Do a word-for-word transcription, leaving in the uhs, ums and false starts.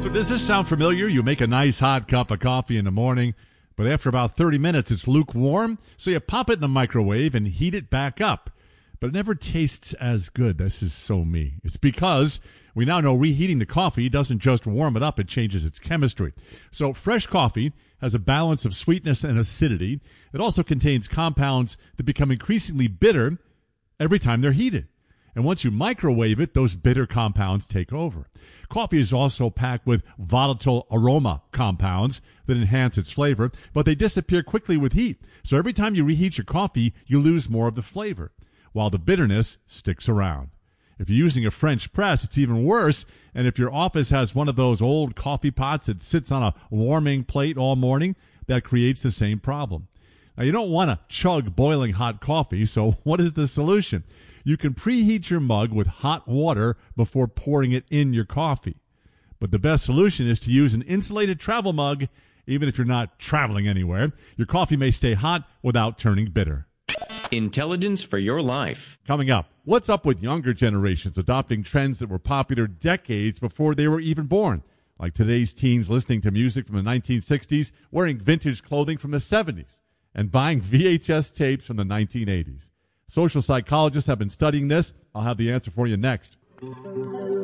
So does this sound familiar? You make a nice hot cup of coffee in the morning, but after about thirty minutes, it's lukewarm. So you pop it in the microwave and heat it back up. But it never tastes as good. This is so me. It's because we now know reheating the coffee doesn't just warm it up, it changes its chemistry. So fresh coffee has a balance of sweetness and acidity. It also contains compounds that become increasingly bitter every time they're heated. And once you microwave it, those bitter compounds take over. Coffee is also packed with volatile aroma compounds that enhance its flavor, but they disappear quickly with heat. So every time you reheat your coffee, you lose more of the flavor, while the bitterness sticks around. If you're using a French press, it's even worse. And if your office has one of those old coffee pots that sits on a warming plate all morning, that creates the same problem. Now, you don't want to chug boiling hot coffee, so what is the solution? You can preheat your mug with hot water before pouring it in your coffee. But the best solution is to use an insulated travel mug, even if you're not traveling anywhere. Your coffee may stay hot without turning bitter. Intelligence for your life. Coming up, what's up with younger generations adopting trends that were popular decades before they were even born? Like today's teens listening to music from the nineteen sixties, wearing vintage clothing from the seventies, and buying V H S tapes from the nineteen eighties. Social psychologists have been studying this. I'll have the answer for you next.